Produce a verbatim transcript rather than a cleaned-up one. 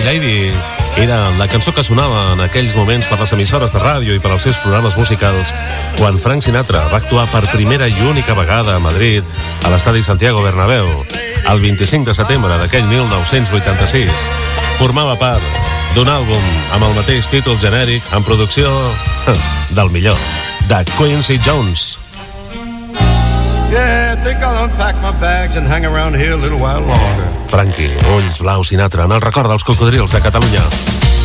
Lady era la cançó que sonava en aquells moments per les emissores de ràdio i per als seus programes musicals quan Frank Sinatra va actuar per primera i única vegada a Madrid a l'estadi Santiago Bernabéu el vint-i-cinc de setembre d'aquell mil nou-cents vuitanta-sis. Formava part d'un àlbum amb el mateix títol genèric en producció del millor, de Quincy Jones. Yeah, I think I'll unpack my bags and hang around here a little while longer. Frankie, ulls blaus Sinatra, en el record dels cocodrils de Catalunya.